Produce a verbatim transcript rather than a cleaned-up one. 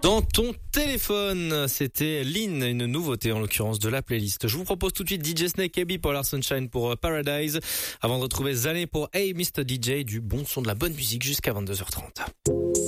Dans ton téléphone, c'était Lynn, une nouveauté en l'occurrence de la playlist. Je vous propose tout de suite D J Snake et Bipolar Sunshine pour Paradise, avant de retrouver Zané pour Hey mister D J, du bon son, de la bonne musique jusqu'à vingt-deux heures trente.